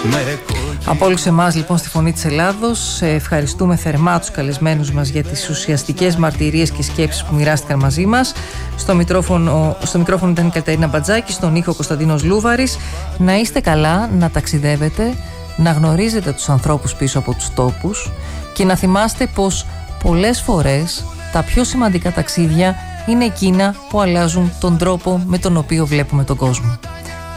Από όλους εμάς λοιπόν στη Φωνή της Ελλάδος ευχαριστούμε θερμά τους καλεσμένους μας για τις ουσιαστικές μαρτυρίες και σκέψεις που μοιράστηκαν μαζί μας. Στο μικρόφωνο ήταν η Κατερίνα Μπατζάκη, στον ήχο Κωνσταντίνος Λούβαρης. Να είστε καλά, να ταξιδεύετε, να γνωρίζετε τους ανθρώπους πίσω από τους τόπους και να θυμάστε πως πολλές φορές τα πιο σημαντικά ταξίδια είναι εκείνα που αλλάζουν τον τρόπο με τον οποίο βλέπουμε τον κόσμο.